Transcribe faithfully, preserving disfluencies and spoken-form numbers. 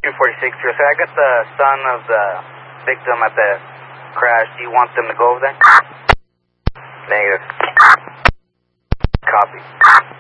two forty-six, so I got the son of the victim at the crash. Do you want them to go over there? Negative. Copy.